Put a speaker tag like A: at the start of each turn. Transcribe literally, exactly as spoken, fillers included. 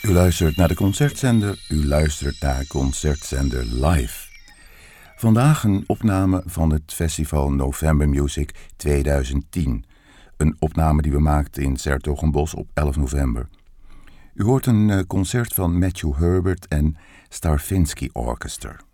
A: U luistert naar de Concertzender. U luistert naar Concertzender Live. Vandaag een opname van het festival November Music tweeduizend tien. Een opname die we maakten in 's-Hertogenbosch op elf november. U hoort een concert van Matthew Herbert en Stravinsky Orchestra.